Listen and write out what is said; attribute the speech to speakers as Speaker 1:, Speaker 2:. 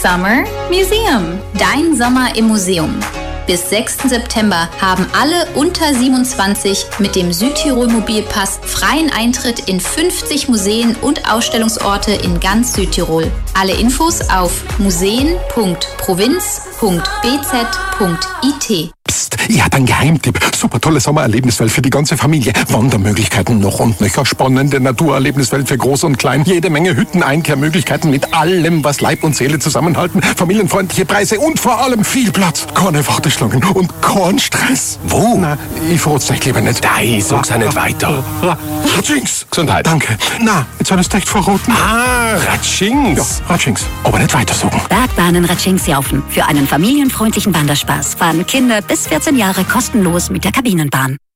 Speaker 1: Summer Museum. Dein Sommer im Museum. Bis 6. September haben alle unter 27 mit dem Südtirol Mobilpass freien Eintritt in 50 Museen und Ausstellungsorte in ganz Südtirol. Alle Infos auf museen.provinz.bz.it.
Speaker 2: Psst, ich habe einen Geheimtipp. Super tolle Sommererlebniswelt für die ganze Familie. Wandermöglichkeiten noch und nöcher. Spannende Naturerlebniswelt für Groß und Klein. Jede Menge Hütten, Einkehrmöglichkeiten mit allem, was Leib und Seele zusammenhalten. Familienfreundliche Preise und vor allem viel Platz. Keine Warteschlangen und kein Stress.
Speaker 3: Wo?
Speaker 2: Na, ich verrat's euch lieber nicht.
Speaker 3: Nein, sag's auch nicht weiter.
Speaker 2: Ratschings.
Speaker 3: Gesundheit.
Speaker 2: Danke. Na, jetzt soll ich's echt verraten.
Speaker 3: Ah, Ratschings.
Speaker 2: Ja, Ratschings. Aber nicht weiter sagen.
Speaker 4: Bergbahnen Ratschings-Jaufen. Für einen familienfreundlichen Wanderspaß fahren Kinder bis 14 Jahre kostenlos mit der Kabinenbahn.